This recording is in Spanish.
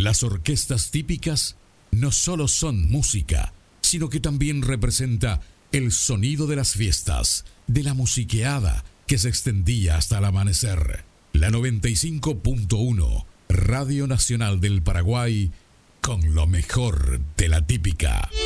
Las orquestas típicas no solo son música, sino que también representa el sonido de las fiestas, de la musiqueada que se extendía hasta el amanecer. La 95.1, Radio Nacional del Paraguay, con lo mejor de la típica.